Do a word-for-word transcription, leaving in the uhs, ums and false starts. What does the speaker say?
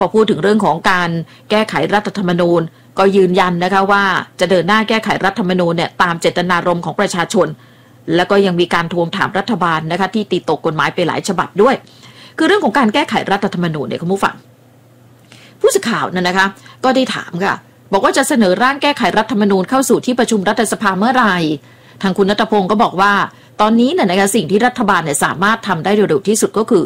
พอพูดถึงเรื่องของการแก้ไขรัฐธรรมนูญก็ยืนยันนะคะว่าจะเดินหน้าแก้ไขรัฐธรรมนูญเนี่ยตามเจตนารมณ์ของประชาชนแล้วก็ยังมีการทวงถามรัฐบาลนะคะที่ตีตกกฎหมายไปหลายฉบับด้วยคือเรื่องของการแก้ไขรัฐธรรมนูญเนี่ยคุณผู้ฟังผู้สื่อข่าวนั่นนะคะก็ได้ถามค่ะบอกว่าจะเสนอร่างแก้ไขรัฐธรรมนูญเข้าสู่ที่ประชุมรัฐสภาเมื่อไหร่ทางคุณณัฐพงศ์ก็บอกว่าตอนนี้เนี่ยนะคะสิ่งที่รัฐบาลเนี่ยสามารถทำได้เร็วๆที่สุดก็คือ